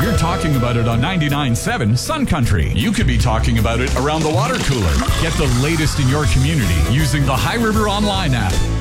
You're talking about it on 99.7 Sun Country. You could be talking about it around the water cooler. Get the latest in your community using the High River Online app.